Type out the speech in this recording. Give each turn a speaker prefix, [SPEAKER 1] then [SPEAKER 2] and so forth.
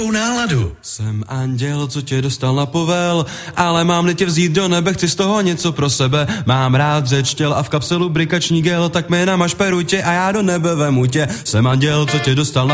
[SPEAKER 1] Náladu.
[SPEAKER 2] Jsem anděl, co tě dostal na povel, ale mám tě vzít do nebe, chci z toho něco pro sebe. Mám rád řeč těl a v kapselu brikační gel, tak mi namašperuj tě a já do nebe vemu tě. Jsem anděl, co tě dostal na